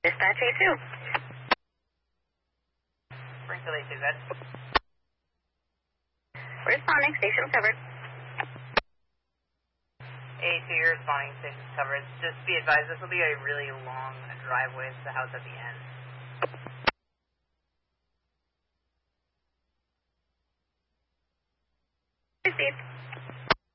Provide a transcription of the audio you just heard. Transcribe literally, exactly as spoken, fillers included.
Dispatch A two. Springfield A two, good. Responding, station covered. A two, you're responding, station covered. Just be advised, this will be a really long driveway to the house at the end. Received.